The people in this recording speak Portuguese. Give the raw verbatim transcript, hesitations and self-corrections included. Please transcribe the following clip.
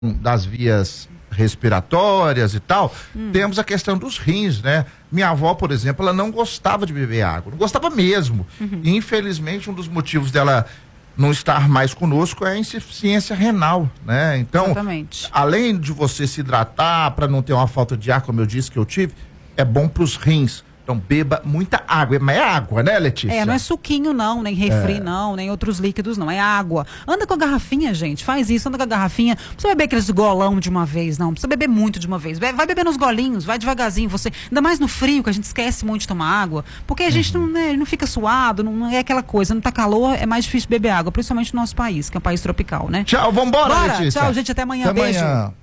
das vias respiratórias e tal, hum. temos a questão dos rins, né? Minha avó, por exemplo, ela não gostava de beber água, não gostava mesmo. Uhum. E, infelizmente, um dos motivos dela não estar mais conosco é a insuficiência renal, né? Então, exatamente, além de você se hidratar para não ter uma falta de ar, como eu disse que eu tive, é bom para os rins. Então beba muita água, mas é água, né, Letícia? É, não é suquinho não, nem refri é. não, nem outros líquidos não, é água. Anda com a garrafinha, gente, faz isso, anda com a garrafinha. Não precisa beber aqueles golão de uma vez, não, não precisa beber muito de uma vez. Vai beber nos golinhos, vai devagarzinho, você, ainda mais no frio, que a gente esquece muito de tomar água, porque a gente uhum. não, né, não fica suado, não, não é aquela coisa, não tá calor, é mais difícil beber água, principalmente no nosso país, que é um país tropical, né? Tchau, vambora, Bora, Letícia. Tchau, gente, até amanhã, até beijo. Amanhã.